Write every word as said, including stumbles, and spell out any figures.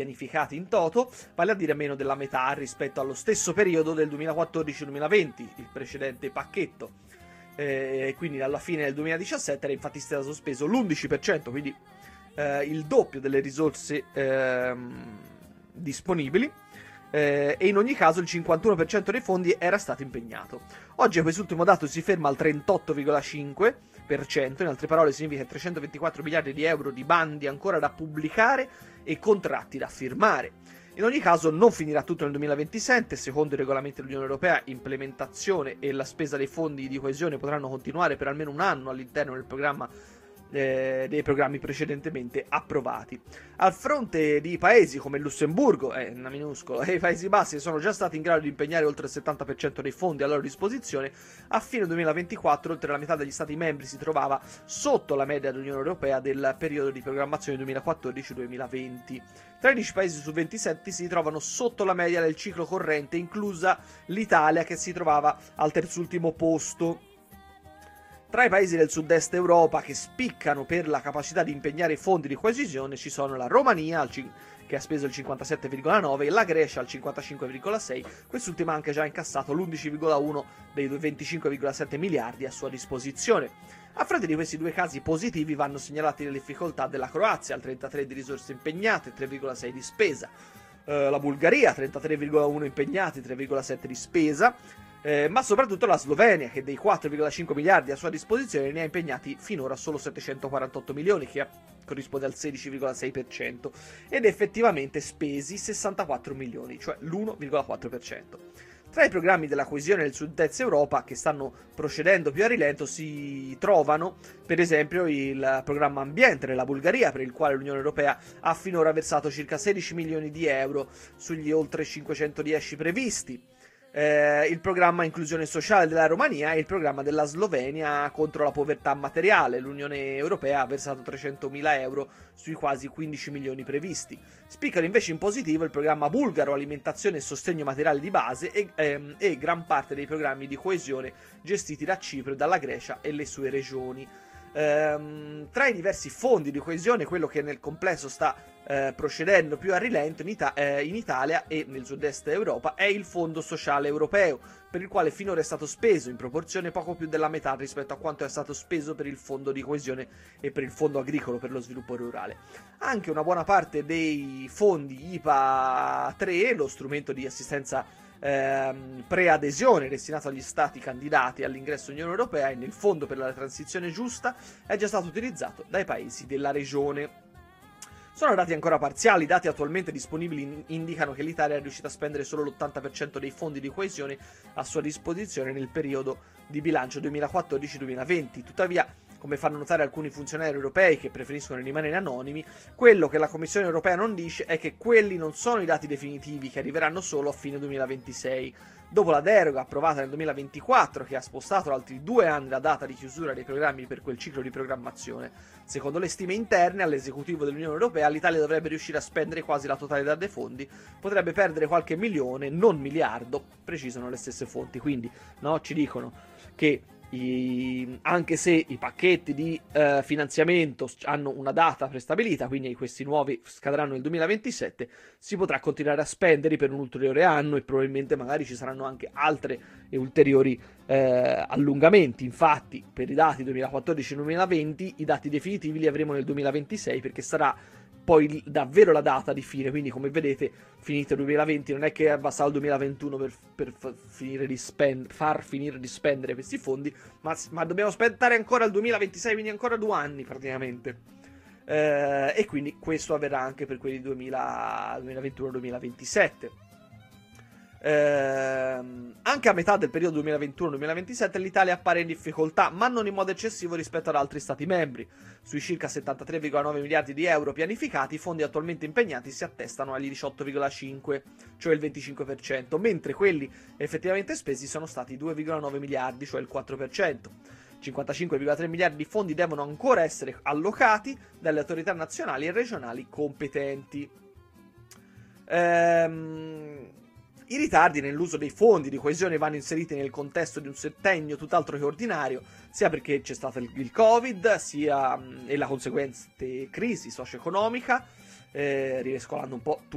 pianificati in toto, vale a dire meno della metà rispetto allo stesso periodo del duemilaquattordici duemilaventi, il precedente pacchetto. Eh, quindi alla fine del duemiladiciassette era infatti stato sospeso l'undici per cento, quindi eh, il doppio delle risorse ehm, disponibili. Eh, e in ogni caso il cinquantuno per cento dei fondi era stato impegnato. Oggi quest'ultimo dato si ferma al trentotto virgola cinque per cento, in altre parole significa trecentoventiquattro miliardi di euro di bandi ancora da pubblicare e contratti da firmare. In ogni caso non finirà tutto nel duemilaventisette, secondo i regolamenti dell'Unione Europea, implementazione e la spesa dei fondi di coesione potranno continuare per almeno un anno all'interno del programma Eh, dei programmi precedentemente approvati. Al fronte di paesi come il Lussemburgo eh, una minuscola, e i Paesi Bassi sono già stati in grado di impegnare oltre il settanta per cento dei fondi a loro disposizione, a fine duemilaventiquattro oltre la metà degli Stati membri si trovava sotto la media dell'Unione Europea del periodo di programmazione duemilaquattordici duemilaventi. tredici paesi su ventisette si trovano sotto la media del ciclo corrente, inclusa l'Italia che si trovava al terzultimo posto. Tra i paesi del sud-est Europa che spiccano per la capacità di impegnare fondi di coesione ci sono la Romania, che ha speso il cinquantasette virgola nove, e la Grecia al cinquantacinque virgola sei, quest'ultima ha anche già incassato l'undici virgola uno dei venticinque virgola sette miliardi a sua disposizione. A fronte di questi due casi positivi vanno segnalate le difficoltà della Croazia, al trentatré di risorse impegnate, tre virgola sei di spesa, uh, la Bulgaria, trentatré virgola uno impegnati, tre virgola sette di spesa, Eh, ma soprattutto la Slovenia, che dei quattro virgola cinque miliardi a sua disposizione ne ha impegnati finora solo settecentoquarantotto milioni, che corrisponde al sedici virgola sei per cento, ed effettivamente spesi sessantaquattro milioni, cioè l'uno virgola quattro per cento. Tra i programmi della coesione del sud-est Europa che stanno procedendo più a rilento si trovano, per esempio, il programma Ambiente della Bulgaria, per il quale l'Unione Europea ha finora versato circa sedici milioni di euro sugli oltre cinquecentodieci previsti. Eh, il programma Inclusione Sociale della Romania e il programma della Slovenia contro la povertà materiale. L'Unione Europea ha versato trecentomila euro sui quasi quindici milioni previsti. Spiccano invece in positivo il programma bulgaro Alimentazione e Sostegno Materiale di Base e, ehm, e gran parte dei programmi di coesione gestiti da Cipro e dalla Grecia e le sue regioni. Ehm, tra i diversi fondi di coesione, quello che nel complesso sta eh, procedendo più a rilento in, Ita- eh, in Italia e nel sud-est Europa è il Fondo Sociale Europeo, per il quale finora è stato speso in proporzione poco più della metà rispetto a quanto è stato speso per il Fondo di coesione e per il Fondo Agricolo per lo Sviluppo Rurale. Anche una buona parte dei fondi I P A tre, lo strumento di assistenza Ehm, preadesione destinato agli stati candidati all'ingresso all'Unione Europea e nel Fondo per la transizione giusta è già stato utilizzato dai paesi della regione. Sono dati ancora parziali, i dati attualmente disponibili indicano che l'Italia è riuscita a spendere solo l'ottanta per cento dei fondi di coesione a sua disposizione nel periodo di bilancio duemilaquattordici duemilaventi. Tuttavia, come fanno notare alcuni funzionari europei che preferiscono rimanere anonimi, quello che la Commissione europea non dice è che quelli non sono i dati definitivi che arriveranno solo a fine duemilaventisei. Dopo la deroga approvata nel duemilaventiquattro, che ha spostato da altri due anni la data di chiusura dei programmi per quel ciclo di programmazione, secondo le stime interne all'esecutivo dell'Unione Europea, l'Italia dovrebbe riuscire a spendere quasi la totalità dei fondi, potrebbe perdere qualche milione, non miliardo, precisano le stesse fonti. Quindi, no, ci dicono che I, anche se i pacchetti di eh, finanziamento hanno una data prestabilita, quindi questi nuovi scadranno nel duemilaventisette, si potrà continuare a spendere per un ulteriore anno e probabilmente magari ci saranno anche altre e ulteriori eh, allungamenti. Infatti, per i dati duemilaquattordici duemilaventi i dati definitivi li avremo nel duemilaventisei, perché sarà poi davvero la data di fine. Quindi, come vedete, finito il duemilaventi, non è che basta il duemilaventuno per, per fa, finire di spend, far finire di spendere questi fondi, ma, ma dobbiamo aspettare ancora il duemilaventisei, quindi ancora due anni praticamente. Eh, e quindi questo avverrà anche per quelli duemilaventuno duemilaventisette. Ehm, anche a metà del periodo duemilaventuno duemilaventisette l'Italia appare in difficoltà, ma non in modo eccessivo rispetto ad altri stati membri. Sui circa settantatré virgola nove miliardi di euro pianificati, i fondi attualmente impegnati si attestano agli diciotto virgola cinque, cioè il venticinque per cento, mentre quelli effettivamente spesi sono stati due virgola nove miliardi, cioè il quattro per cento. cinquantacinque virgola tre miliardi di fondi devono ancora essere allocati dalle autorità nazionali e regionali competenti. Ehm... I ritardi nell'uso dei fondi di coesione vanno inseriti nel contesto di un settennio tutt'altro che ordinario, sia perché c'è stato il Covid, sia e la conseguente crisi socio-economica, eh, rimescolando un po' tutto